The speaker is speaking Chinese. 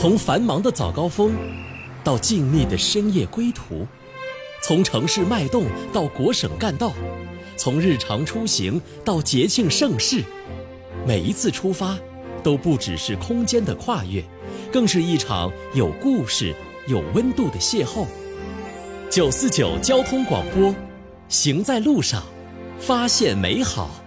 从繁忙的早高峰到静谧的深夜归途，从城市脉动到国省干道，从日常出行到节庆盛事，每一次出发都不只是空间的跨越，更是一场有故事有温度的邂逅。949交通广播，行在路上，发现美好。